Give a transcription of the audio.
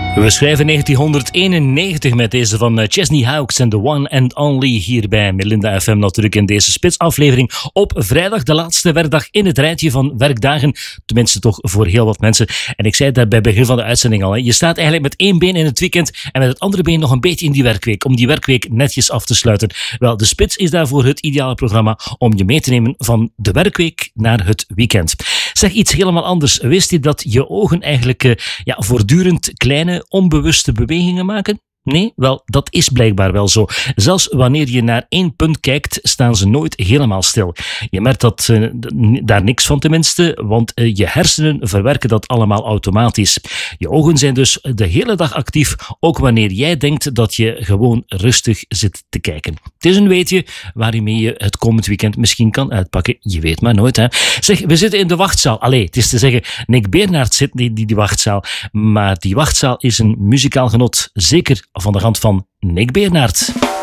We schrijven 1991 met deze van Chesney Hawkes en The One and Only hier bij Melinda FM natuurlijk in deze spitsaflevering op vrijdag, de laatste werkdag in het rijtje van werkdagen, tenminste toch voor heel wat mensen. En ik zei het daar bij het begin van de uitzending al, hè. Je staat eigenlijk met één been in het weekend en met het andere been nog een beetje in die werkweek, om die werkweek netjes af te sluiten. Wel, de Spits is daarvoor het ideale programma om je mee te nemen van de werkweek naar het weekend. Zeg iets helemaal anders. Wist je dat je ogen eigenlijk voortdurend kleine, onbewuste bewegingen maken? Nee? Wel, dat is blijkbaar wel zo. Zelfs wanneer je naar één punt kijkt, staan ze nooit helemaal stil. Je merkt daar niks van tenminste, want je hersenen verwerken dat allemaal automatisch. Je ogen zijn dus de hele dag actief, ook wanneer jij denkt dat je gewoon rustig zit te kijken. Het is een weetje waarmee je het komend weekend misschien kan uitpakken. Je weet maar nooit, hè. Zeg, we zitten in de wachtzaal. Allee, het is te zeggen, Nick Bernhard zit in die wachtzaal, maar die wachtzaal is een muzikaal genot, zeker van de hand van Nick Bernhard.